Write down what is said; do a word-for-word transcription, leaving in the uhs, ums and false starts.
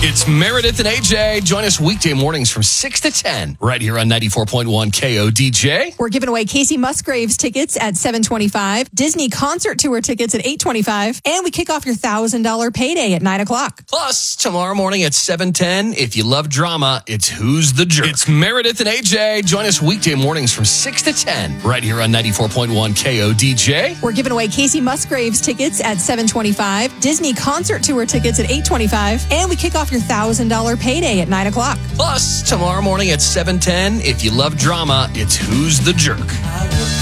It's Meredith and A J. Join us weekday mornings from six to ten right here on ninety-four point one K O D J. We're giving away Casey Musgraves tickets at seven twenty-five, Disney concert tour tickets at eight twenty-five, and we kick off your one thousand dollars payday at nine o'clock. Plus, tomorrow morning at seven ten, if you love drama, it's Who's the Jerk? It's Meredith and A J. Join us weekday mornings from six to ten right here on ninety-four point one K O D J. We're giving away Casey Musgraves tickets at seven twenty-five, Disney concert tour tickets at eight twenty-five, and we kick off your one thousand dollars payday at nine o'clock. Plus, tomorrow morning at seven ten, if you love drama, it's Who's the Jerk?